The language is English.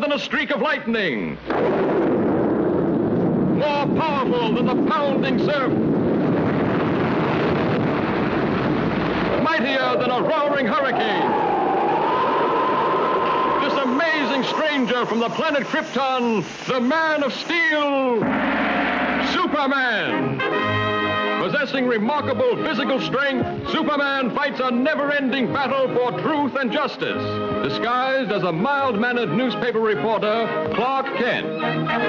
than a streak of lightning, more powerful than the pounding surf, mightier than a roaring hurricane. This amazing stranger from the planet Krypton, the Man of Steel, Superman. Possessing remarkable physical strength, Superman fights a never-ending battle for truth and justice, disguised as a mild-mannered newspaper reporter, Clark Kent.